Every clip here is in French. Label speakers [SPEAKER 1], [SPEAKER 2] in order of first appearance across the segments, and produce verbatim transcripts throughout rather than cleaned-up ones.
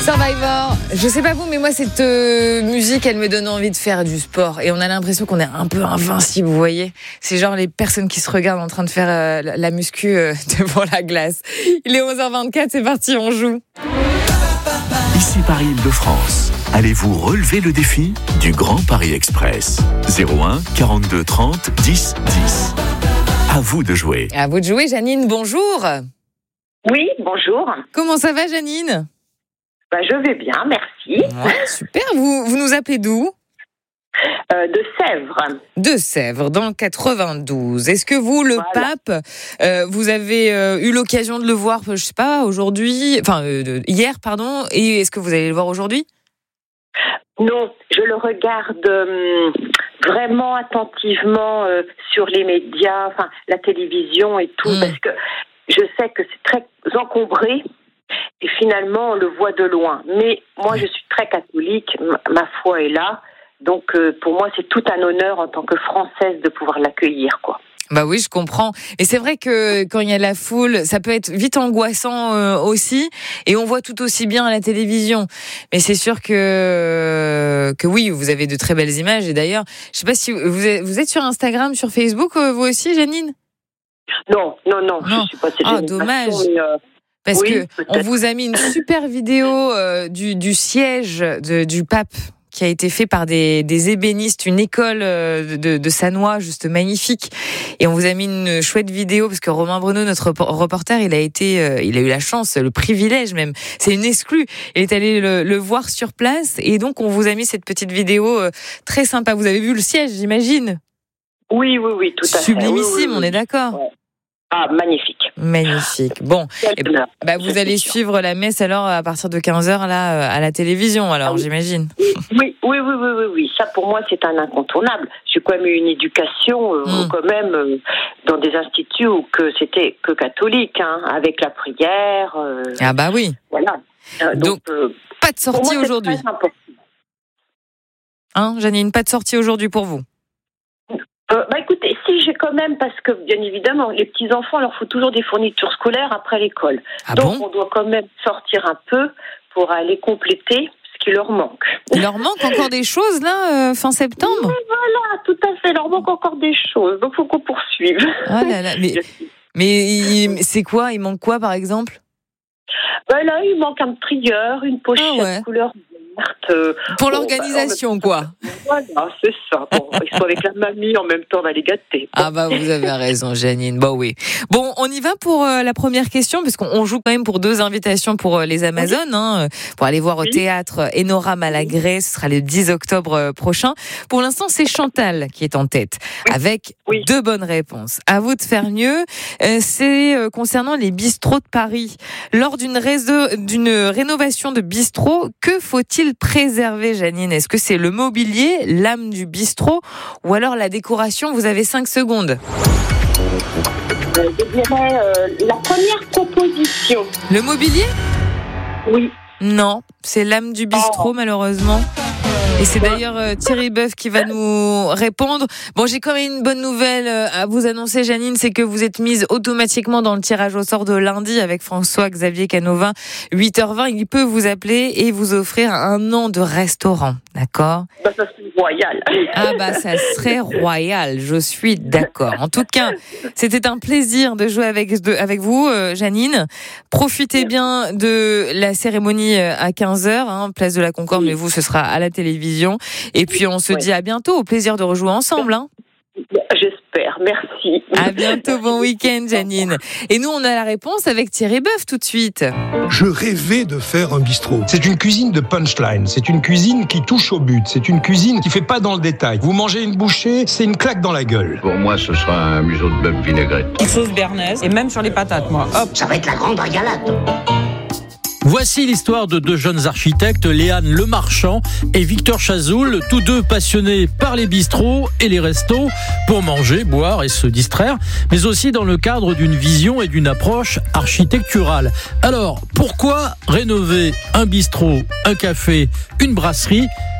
[SPEAKER 1] Survivor, je sais pas vous, mais moi cette euh, musique, elle me donne envie de faire du sport. Et on a l'impression qu'on est un peu invincible, vous voyez. C'est genre les personnes qui se regardent en train de faire euh, la muscu euh, devant la glace. Il est onze heures vingt-quatre, c'est parti, on joue.
[SPEAKER 2] Ici Paris-Île-de-France. Allez-vous relever le défi du Grand Paris Express? zéro un quarante-deux trente dix dix. À vous de jouer.
[SPEAKER 1] À vous de jouer, Janine, bonjour.
[SPEAKER 3] Oui, bonjour.
[SPEAKER 1] Comment ça va, Janine?
[SPEAKER 3] Bah, je vais bien, merci.
[SPEAKER 1] Ouais, super, vous, vous nous appelez d'où?
[SPEAKER 3] euh, De Sèvres.
[SPEAKER 1] De Sèvres, dans le quatre-vingt-douze. Est-ce que vous, le
[SPEAKER 3] Voilà.
[SPEAKER 1] pape, euh, vous avez euh, eu l'occasion de le voir, je sais pas, aujourd'hui, enfin euh, hier, pardon, et est-ce que vous allez le voir aujourd'hui?
[SPEAKER 3] Non, je le regarde euh, vraiment attentivement euh, sur les médias, enfin la télévision et tout,
[SPEAKER 1] Mmh.
[SPEAKER 3] parce que je sais que c'est très encombré et finalement on le voit de loin. Mais moi je suis très catholique, ma, ma foi est là, donc euh, pour moi c'est tout un honneur en tant que Française de pouvoir l'accueillir, quoi.
[SPEAKER 1] Bah oui, je comprends. Et c'est vrai que quand il y a la foule, ça peut être vite angoissant euh, aussi, et on voit tout aussi bien à la télévision. Mais c'est sûr que que oui, vous avez de très belles images. Et d'ailleurs, je sais pas si vous êtes, vous êtes sur Instagram, sur Facebook, euh, vous aussi, Janine?
[SPEAKER 3] Non, non, non,
[SPEAKER 1] Non.
[SPEAKER 3] je suis pas cette
[SPEAKER 1] Ah,
[SPEAKER 3] génération,
[SPEAKER 1] dommage.
[SPEAKER 3] mais, euh,
[SPEAKER 1] Parce
[SPEAKER 3] oui,
[SPEAKER 1] que
[SPEAKER 3] peut-être.
[SPEAKER 1] on vous a mis une super vidéo euh, du, du siège de, du pape, qui a été fait par des, des ébénistes, une école euh, de, de Sannois, juste magnifique. Et on vous a mis une chouette vidéo, parce que Romain Bruno, notre reporter, il a été, euh, il a eu la chance, le privilège même. C'est une exclue. Il est allé le, le voir sur place, et donc on vous a mis cette petite vidéo euh, très sympa. Vous avez vu le siège, j'imagine?
[SPEAKER 3] Oui, oui, oui, tout à fait.
[SPEAKER 1] Sublimissime,
[SPEAKER 3] Oui, oui, oui.
[SPEAKER 1] on est d'accord.
[SPEAKER 3] Ouais. Ah, magnifique.
[SPEAKER 1] Magnifique. Bon,
[SPEAKER 3] Quel
[SPEAKER 1] eh ben,
[SPEAKER 3] bonheur.
[SPEAKER 1] bah vous allez suivre la messe alors à partir de quinze heures là à la télévision, alors
[SPEAKER 3] Ah oui.
[SPEAKER 1] j'imagine.
[SPEAKER 3] Oui, oui, oui, oui, oui, oui, oui. Ça pour moi c'est un incontournable. J'ai quand même eu une éducation euh,
[SPEAKER 1] Mm.
[SPEAKER 3] quand même euh, dans des instituts où que c'était que catholique, hein, avec la prière. Euh,
[SPEAKER 1] Ah bah oui.
[SPEAKER 3] voilà. Euh,
[SPEAKER 1] Donc,
[SPEAKER 3] donc, euh,
[SPEAKER 1] Pas de
[SPEAKER 3] pour moi,
[SPEAKER 1] sortie
[SPEAKER 3] c'est
[SPEAKER 1] aujourd'hui.
[SPEAKER 3] très important.
[SPEAKER 1] Hein, Janine, pas de sortie aujourd'hui pour vous.
[SPEAKER 3] Euh, bah écoutez, si j'ai quand même, parce que bien évidemment, les petits enfants, leur faut toujours des fournitures scolaires après l'école.
[SPEAKER 1] Ah
[SPEAKER 3] donc
[SPEAKER 1] bon?
[SPEAKER 3] on doit quand même sortir un peu pour aller compléter ce qui leur manque.
[SPEAKER 1] Il leur manque encore des choses là, euh, fin septembre?
[SPEAKER 3] Voilà, tout à fait. Il leur manque encore des choses, donc faut qu'on poursuive.
[SPEAKER 1] Ah là là, mais, mais il- c'est quoi? Il manque quoi par exemple?
[SPEAKER 3] Ben là, il manque un trieur, une pochette
[SPEAKER 1] Ah ouais.
[SPEAKER 3] couleur verte. euh,
[SPEAKER 1] Pour
[SPEAKER 3] bon,
[SPEAKER 1] l'organisation
[SPEAKER 3] bah,
[SPEAKER 1] quoi.
[SPEAKER 3] Voilà, c'est ça. Bon, ils sont avec la mamie, en même temps, on va les gâter.
[SPEAKER 1] Ah bah vous avez raison, Janine. Bah oui. Bon, on y va pour euh, la première question, parce qu'on joue quand même pour deux invitations pour euh, les Amazones, hein, pour aller voir au
[SPEAKER 3] Oui.
[SPEAKER 1] théâtre Enora Malagré. Ce sera le dix octobre euh, prochain. Pour l'instant, c'est Chantal qui est en tête,
[SPEAKER 3] Oui.
[SPEAKER 1] avec
[SPEAKER 3] Oui.
[SPEAKER 1] deux bonnes réponses. À vous de faire mieux. Euh, c'est euh, concernant les bistrots de Paris. Lors d'une réseau, d'une rénovation de bistrot, que faut-il préserver, Janine? Est-ce que c'est le mobilier, l'âme du bistrot, ou alors la décoration? Vous avez cinq secondes.
[SPEAKER 3] Euh, je dirais euh, la première proposition.
[SPEAKER 1] Le mobilier?
[SPEAKER 3] Oui.
[SPEAKER 1] Non, c'est l'âme du bistrot, malheureusement. Et c'est d'ailleurs euh, Thierry Boeuf qui va nous répondre. Bon, j'ai quand même une bonne nouvelle euh, à vous annoncer, Janine, c'est que vous êtes mise automatiquement dans le tirage au sort de lundi avec François-Xavier Canova. huit heures vingt, il peut vous appeler et vous offrir un an de restaurant, d'accord?
[SPEAKER 3] Ben, ça c'est royal.
[SPEAKER 1] Ah bah ça serait royal, je suis d'accord. En tout cas, c'était un plaisir de jouer avec, de, avec vous, euh, Janine. Profitez bien de la cérémonie à quinze heures, hein, place de la Concorde, mais vous, ce sera à la télévision. Et puis on se
[SPEAKER 3] Ouais.
[SPEAKER 1] dit à bientôt, au plaisir de rejouer ensemble. Hein.
[SPEAKER 3] J'espère, merci.
[SPEAKER 1] À bientôt, bon week-end, Janine. Et nous, on a la réponse avec Thierry Boeuf tout de suite.
[SPEAKER 4] Je rêvais de faire un bistrot. C'est une cuisine de punchline, c'est une cuisine qui touche au but, c'est une cuisine qui fait pas dans le détail. Vous mangez une bouchée, c'est une claque dans la gueule.
[SPEAKER 5] Pour moi, ce sera un museau de bœuf vinaigrette.
[SPEAKER 6] Une sauce béarnaise et même sur les patates, moi. Hop.
[SPEAKER 7] Ça va être la grande régalade.
[SPEAKER 8] Voici l'histoire de deux jeunes architectes, Léane Lemarchand et Victor Chazoul, tous deux passionnés par les bistrots et les restos pour manger, boire et se distraire, mais aussi dans le cadre d'une vision et d'une approche architecturale. Alors, pourquoi rénover un bistrot, un café, une brasserie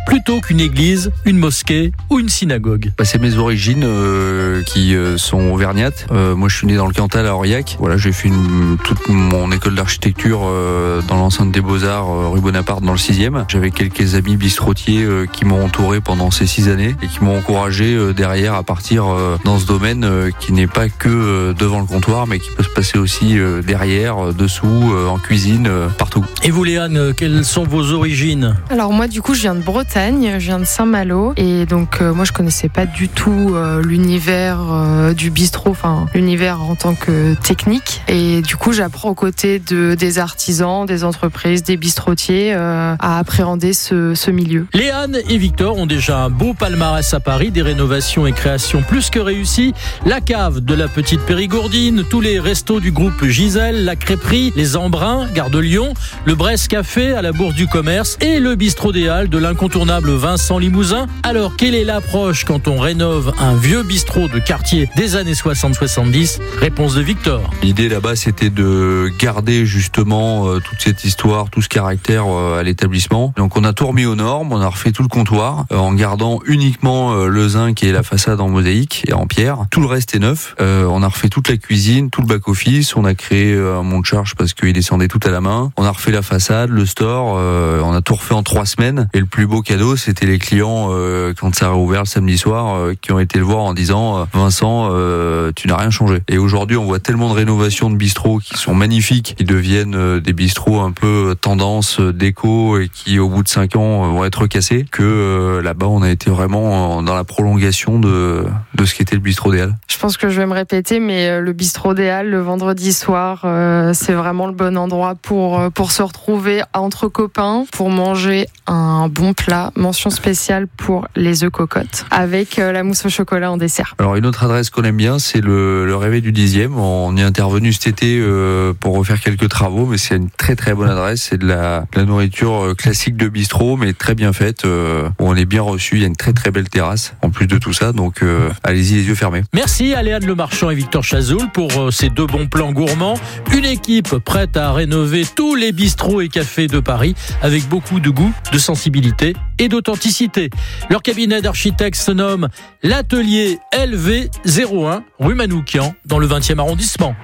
[SPEAKER 8] plutôt qu'une église, une mosquée ou une synagogue.
[SPEAKER 7] Bah, c'est mes origines euh, qui euh, sont auvergnates. Euh, moi, je suis né dans le Cantal à Aurillac. Voilà, j'ai fait une, toute mon école d'architecture euh, dans l'enceinte des Beaux-Arts, euh, rue Bonaparte, dans le sixième. J'avais quelques amis bistrotiers euh, qui m'ont entouré pendant ces six années et qui m'ont encouragé euh, derrière à partir euh, dans ce domaine euh, qui n'est pas que euh, devant le comptoir, mais qui peut se passer aussi euh, derrière, euh, dessous, euh, en cuisine, euh, partout.
[SPEAKER 8] Et vous, Léane, quelles sont vos origines ?
[SPEAKER 9] Alors moi, du coup, je viens de Bretagne, je viens de Saint-Malo, et donc euh, moi, je connaissais pas du tout euh, l'univers euh, du bistrot, enfin l'univers en tant que technique. Et du coup, j'apprends aux côtés de des artisans, des entreprises, des bistrotiers euh, à appréhender ce, ce milieu.
[SPEAKER 8] Léane et Victor ont déjà un beau palmarès à Paris, des rénovations et créations plus que réussies. La cave de la Petite Périgourdine, tous les restos du groupe Gisèle, la crêperie, les Embruns, gare de Lyon, le Bresse Café à la Bourse du Commerce et le bistrot des Halles de l'incontournable Vincent Limousin. Alors, quelle est l'approche quand on rénove un vieux bistrot de quartier des années soixante soixante-dix ? Réponse de Victor.
[SPEAKER 7] L'idée là-bas, c'était de garder justement euh, toute cette histoire, tout ce caractère euh, à l'établissement. Donc on a tout remis aux normes, on a refait tout le comptoir euh, en gardant uniquement euh, le zinc et la façade en mosaïque et en pierre. Tout le reste est neuf. Euh, on a refait toute la cuisine, tout le back-office. On a créé euh, un monte-charge parce qu'il descendait tout à la main. On a refait la façade, le store. Euh, on a tout refait en trois semaines. Et le plus beau cadeau, c'était les clients euh, quand ça a rouvert le samedi soir euh, qui ont été le voir en disant euh, Vincent, euh, tu n'as rien changé. Et aujourd'hui, on voit tellement de rénovations de bistrots qui sont magnifiques, qui deviennent euh, des bistrots un peu tendance euh, déco et qui au bout de cinq ans euh, vont être cassés, que euh, là-bas on a été vraiment dans la prolongation de, de ce qu'était le bistrot des Halles.
[SPEAKER 9] Je pense que je vais me répéter, mais le bistrot des Halles le vendredi soir, euh, c'est vraiment le bon endroit pour, pour se retrouver entre copains, pour manger un bon plat. Mention spéciale pour les œufs cocottes avec euh, la mousse au chocolat en dessert.
[SPEAKER 7] Alors une autre adresse qu'on aime bien, c'est le, le Réveil du dixième. On y est intervenu cet été euh, pour refaire quelques travaux, mais c'est une très très bonne adresse. C'est de la, de la nourriture classique de bistrot, mais très bien faite. Euh, où on est bien reçu. Il y a une très très belle terrasse en plus de tout ça. Donc euh, allez-y les yeux fermés.
[SPEAKER 8] Merci à Léane Lemarchand et Victor Chazoul pour euh, ces deux bons plans gourmands. Une équipe prête à rénover tous les bistrots et cafés de Paris avec beaucoup de goût, de sensibilité et d'authenticité. Leur cabinet d'architectes se nomme l'Atelier L V zéro un, rue Manoukian, dans le vingtième arrondissement.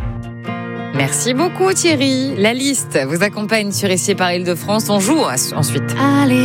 [SPEAKER 1] Merci beaucoup Thierry. La liste vous accompagne sur Ici par Île-de-France. On joue ensuite.
[SPEAKER 10] Allez.